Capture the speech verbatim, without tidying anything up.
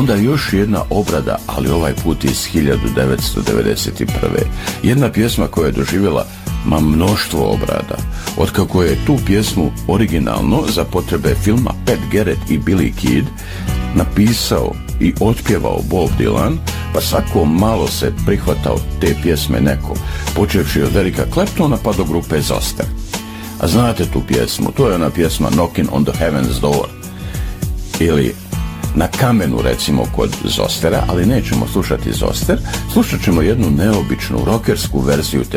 onda još jedna obrada, ali ovaj put iz hiljadu devetsto devedeset prve. Jedna pjesma koja je doživjela ma mnoštvo obrada. Otkako je tu pjesmu originalno za potrebe filma Pat Garrett i Billy Kid napisao i otpjevao Bob Dylan, pa svako malo se prihvatao te pjesme neko, počevši od Erika Claptona pa do grupe Zoster. A znate tu pjesmu, to je ona pjesma Knockin' on the Heaven's Door, ili Na kamenu recimo kod Zostera, ali nećemo slušati Zoster, slušat ćemo jednu neobičnu rockersku verziju te